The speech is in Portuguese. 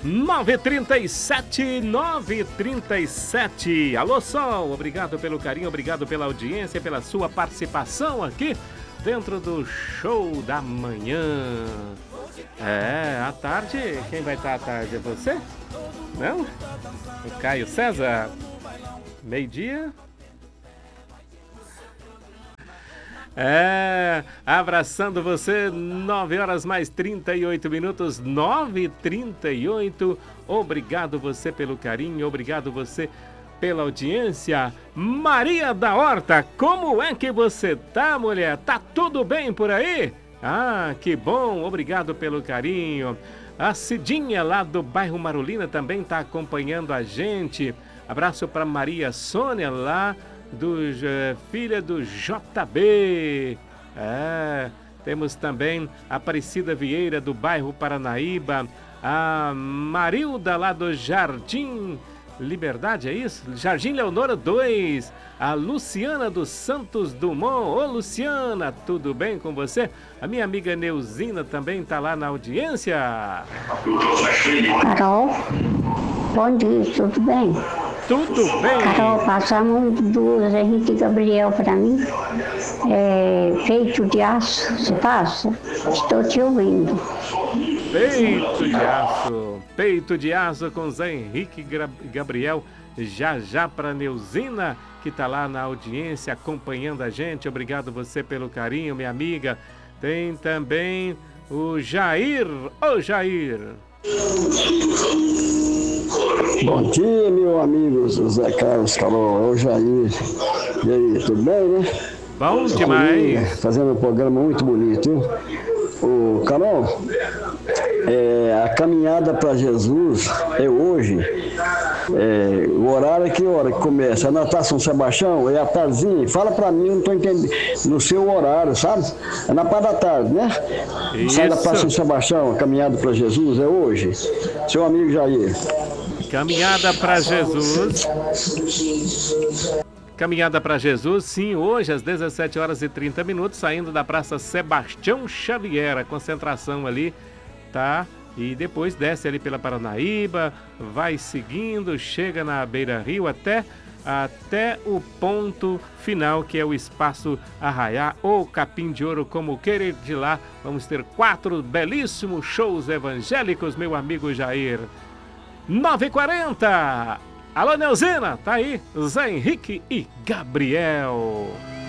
9h37. Alô, Sol, obrigado pelo carinho, obrigado pela audiência, pela sua participação aqui dentro do Show da Manhã. À tarde, quem vai estar à tarde é você? Não? O Caio César. Meio-dia. Abraçando você, 9h mais 38, 9h38. Obrigado você pelo carinho, obrigado você pela audiência. Maria da Horta, como é que você tá, mulher? Tá tudo bem por aí? Que bom, obrigado pelo carinho. A Cidinha lá do bairro Marulina também tá acompanhando a gente. Abraço para Maria Sônia lá filha do JB. Temos também a Aparecida Vieira do bairro Paranaíba, a Marilda lá do Jardim Liberdade, é isso? Jardim Leonora 2, a Luciana dos Santos Dumont. Ô Luciana, tudo bem com você? A minha amiga Neuzina também tá lá na audiência. Carol, bom dia, tudo bem? Tudo bem. Carol, passamos do Henrique Gabriel para mim. Peito de aço, você passa? Estou te ouvindo. Peito de aço com Zé Henrique Gabriel. Já para Neuzina, que está lá na audiência acompanhando a gente. Obrigado você pelo carinho, minha amiga. Tem também o Jair. Ô Jair. Bom dia, meu amigo José Carlos Carol, o Jair. E aí, tudo bem, né? Bom demais. Fazendo um programa muito bonito, hein? Ô, Carol, a caminhada para Jesus é hoje. O horário é que hora que começa? É na Praça São Sebastião? É à tardezinha? Fala pra mim, eu não tô entendendo. No seu horário, sabe? É na parte da tarde, né? Isso. Sai da Praça São Sebastião, a caminhada para Jesus é hoje. Seu amigo Jair. Caminhada para Jesus. Caminhada para Jesus, sim, hoje às 17h30, saindo da Praça Sebastião Xavier. A concentração ali, tá? E depois desce ali pela Paranaíba, vai seguindo, chega na Beira Rio até o ponto final, que é o Espaço Arraiá ou Capim de Ouro, como querer de lá. Vamos ter 4 belíssimos shows evangélicos, meu amigo Jair. 9h40. Alô, Neuzina, tá aí Zé Henrique e Gabriel.